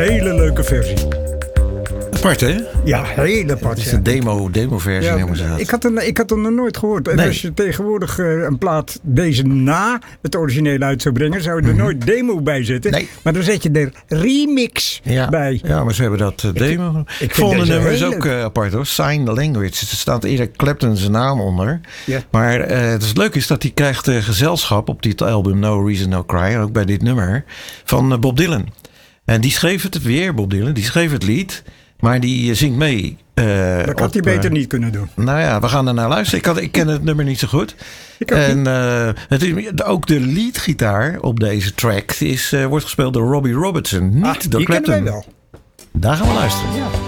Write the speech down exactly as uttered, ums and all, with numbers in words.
hele leuke versie. Apart, hè? Ja, heel apart. Het is ja. een demo, demo-versie. Ja, noemen ze dat. ik, had er, ik had er nog nooit gehoord. En Nee. als je tegenwoordig uh, een plaat deze na het originele uit zou brengen, zou je er Mm-hmm. nooit demo bij zetten. Nee. Maar dan zet je er remix Ja, bij. ja, maar ze hebben dat uh, demo. Ik, vind vond de deze nummers heel ook leuk. uh, apart hoor. Sign the Language. Er staat Eric Clapton zijn naam onder. Ja. Maar uh, het leuke is dat hij krijgt uh, gezelschap op dit album No Reason No Cry. Ook bij dit nummer. Van uh, Bob Dylan. En die schreef het weer, Bob Dylan. Die schreef het lied. Maar die uh, zingt mee. Uh, Dat had hij beter uh, niet kunnen doen. Nou ja, we gaan er naar luisteren. Ik, had, ik ken het nummer niet zo goed. Ik ook en uh, het is, ook de leadgitaar op deze track is, uh, wordt gespeeld door Robbie Robertson. Niet ah, door die Clapton. kennen wij wel. Daar gaan we luisteren. Ja.